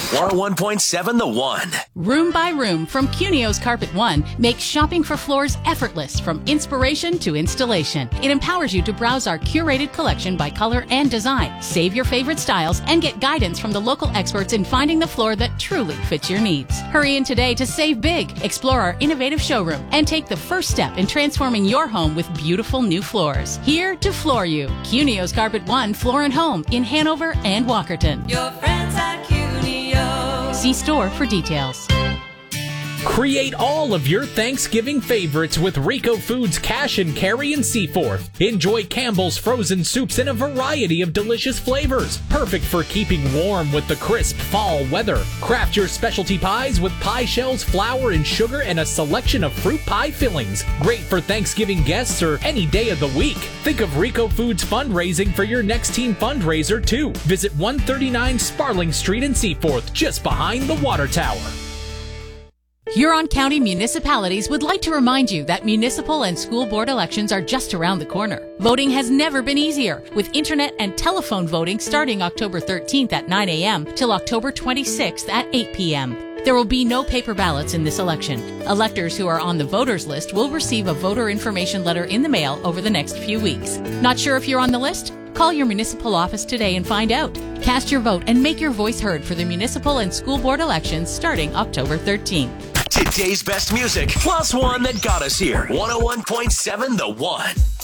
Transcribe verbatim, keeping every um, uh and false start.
one oh one point seven The One. Room by Room from Cunio's Carpet One makes shopping for floors effortless from inspiration to installation. It empowers you to browse our curated collection by color and design, save your favorite styles, and get guidance from the local experts in finding the floor that truly fits your needs. Hurry in today to save big, explore our innovative showroom, and take the first step in transforming your home with beautiful new floors. Here to floor you. Cunio's Carpet One Floor and Home in Hanover and Walkerton. Your friends at Cunio. See store for details. Create all of your Thanksgiving favorites with Rico Foods Cash and Carry in Seaforth. Enjoy Campbell's frozen soups in a variety of delicious flavors. Perfect for keeping warm with the crisp fall weather. Craft your specialty pies with pie shells, flour, and sugar, and a selection of fruit pie fillings. Great for Thanksgiving guests or any day of the week. Think of Rico Foods fundraising for your next team fundraiser, too. Visit one thirty-nine Sparling Street in Seaforth, just behind the water tower. Huron County municipalities would like to remind you that municipal and school board elections are just around the corner. Voting has never been easier, with internet and telephone voting starting October thirteenth at nine a.m. till October twenty-sixth at eight p.m. There will be no paper ballots in this election. Electors who are on the voters list will receive a voter information letter in the mail over the next few weeks. Not sure if you're on the list? Call your municipal office today and find out. Cast your vote and make your voice heard for the municipal and school board elections starting October thirteenth. Today's best music, plus one that got us here. one oh one point seven The One.